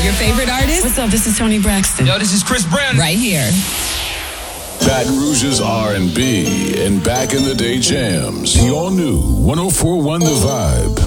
Your favorite artist? What's up? This is Toni Braxton. Yo, this is Chris Brown. Right here. Baton Rouge's R&B and back in the day jams. The all new 104.1 The Vibe.